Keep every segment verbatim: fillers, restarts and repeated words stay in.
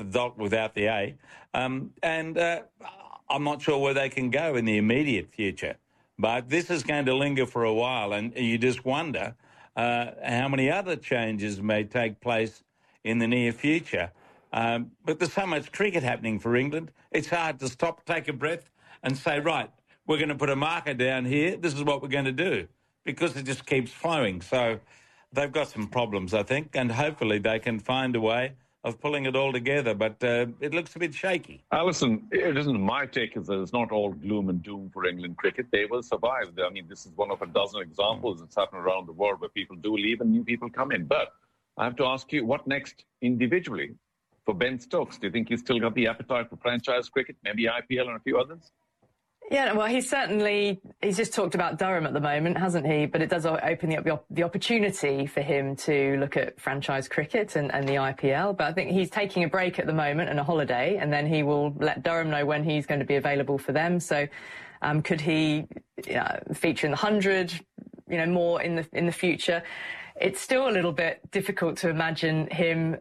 dot without the A. Um, and uh, I'm not sure where they can go in the immediate future. But this is going to linger for a while, and you just wonder uh, how many other changes may take place in the near future. Um, but there's so much cricket happening for England, it's hard to stop, take a breath and say, right, we're going to put a marker down here. This is what we're going to do, because it just keeps flowing. So they've got some problems, I think, and hopefully they can find a way of pulling it all together. But uh, it looks a bit shaky. Alison, it isn't my take is that it's not all gloom and doom for England cricket. They will survive. I mean, this is one of a dozen examples that's happened around the world where people do leave and new people come in. But I have to ask you, what next individually for Ben Stokes? Do you think he's still got the appetite for franchise cricket, maybe I P L and a few others? Yeah, well, he's certainly, he's just talked about Durham at the moment, hasn't he? But it does open up the, op the opportunity for him to look at franchise cricket and, and the I P L. But I think he's taking a break at the moment and a holiday, and then he will let Durham know when he's going to be available for them. So um, could he uh, feature in the hundred, you know, more in the, in the future? It's still a little bit difficult to imagine him,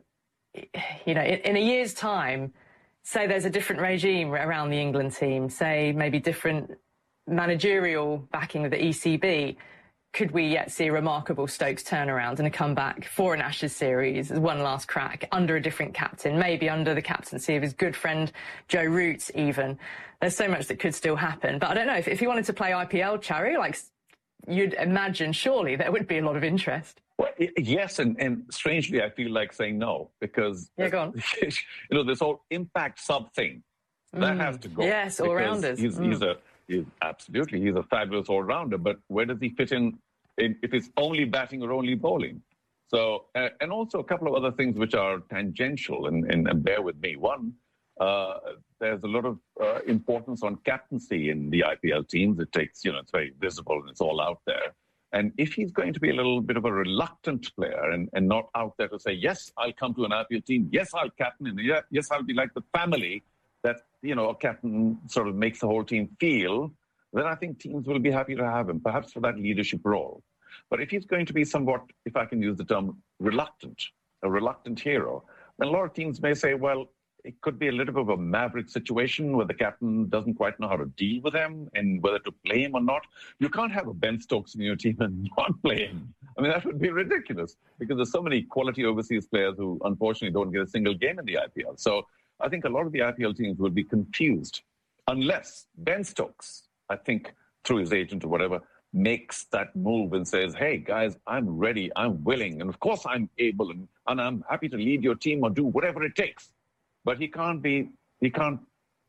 you know, in, in a year's time, say there's a different regime around the England team, say maybe different managerial backing of the E C B, could we yet see a remarkable Stokes turnaround and a comeback for an Ashes series, one last crack, under a different captain, maybe under the captaincy of his good friend Joe Root even? There's so much that could still happen. But I don't know, if, if he wanted to play I P L, Charry, like you'd imagine surely there would be a lot of interest. Well, yes, and, and strangely, I feel like saying no, because yeah, go on. you know, this whole impact sub thing, that mm. has to go. Yes, all-rounders. He's, mm. he's a he's, absolutely, he's a fabulous all-rounder, but where does he fit in, in if it's only batting or only bowling? So, uh, and also a couple of other things which are tangential, and, and, and bear with me. One, uh, there's a lot of uh, importance on captaincy in the I P L teams. It takes, you know, it's very visible and it's all out there. And if he's going to be a little bit of a reluctant player and, and not out there to say, yes, I'll come to an I P L team, yes, I'll captain, and yes, I'll be like the family that, you know, a captain sort of makes the whole team feel, then I think teams will be happy to have him, perhaps for that leadership role. But if he's going to be somewhat, if I can use the term, reluctant, a reluctant hero, then a lot of teams may say, well, it could be a little bit of a maverick situation where the captain doesn't quite know how to deal with him and whether to play him or not. You can't have a Ben Stokes in your team and not play him. I mean, that would be ridiculous because there's so many quality overseas players who unfortunately don't get a single game in the I P L. So I think a lot of the I P L teams will be confused unless Ben Stokes, I think through his agent or whatever, makes that move and says, hey, guys, I'm ready, I'm willing, and of course I'm able and, and I'm happy to lead your team or do whatever it takes. But he can't be, he can't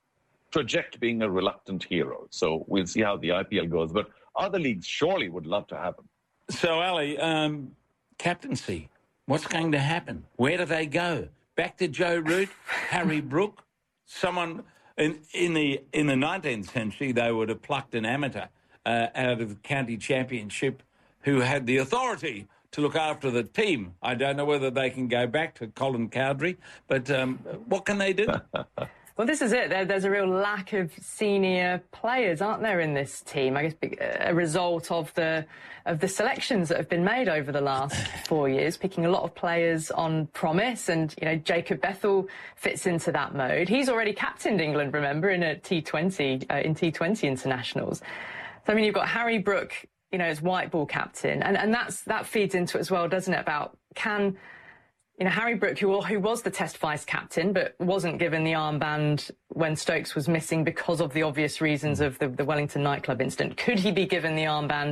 project being a reluctant hero. So we'll see how the I P L goes. But other leagues surely would love to have him. So, Ali, um, captaincy, what's going to happen? Where do they go? Back to Joe Root, Harry Brook? Someone in, in the in the nineteenth century, they would have plucked an amateur uh, out of the county championship who had the authority to look after the team. I don't know whether they can go back to Colin Cowdrey, but um, what can they do? Well, this is it. There, there's a real lack of senior players, aren't there, in this team? I guess a result of the of the selections that have been made over the last four years, picking a lot of players on promise, and you know Jacob Bethel fits into that mode. He's already captained England, remember, in a T twenty uh, in T twenty internationals. So I mean, you've got Harry Brook, you know, as white ball captain, and and that's that feeds into it as well, doesn't it? About can. You know, Harry Brook, who, who was the Test vice-captain, but wasn't given the armband when Stokes was missing because of the obvious reasons of the, the Wellington nightclub incident. Could he be given the armband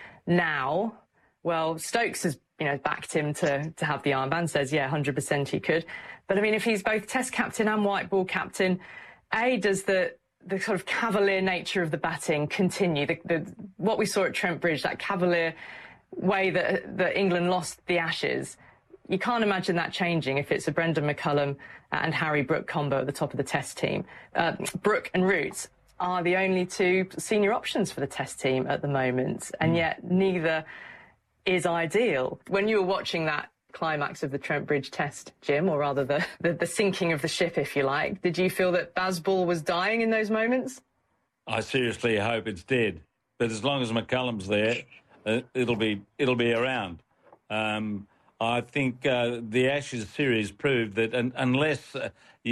now? Well, Stokes has, you know, backed him to, to have the armband, says, yeah, one hundred percent he could. But, I mean, if he's both Test captain and white ball captain, A, does the the sort of cavalier nature of the batting continue? The, the, what we saw at Trent Bridge, that cavalier way that, that England lost the Ashes, you can't imagine that changing if it's a Brendan McCullum and Harry Brook combo at the top of the Test team. Uh, Brook and Root are the only two senior options for the Test team at the moment, and yet neither is ideal. When you were watching that climax of the Trent Bridge Test, Jim, or rather the, the, the sinking of the ship, if you like, did you feel that Bazball was dying in those moments? I seriously hope it's dead. But as long as McCullum's there, uh, it'll be it'll be around. Um, I think uh, the Ashes series proved that un unless uh,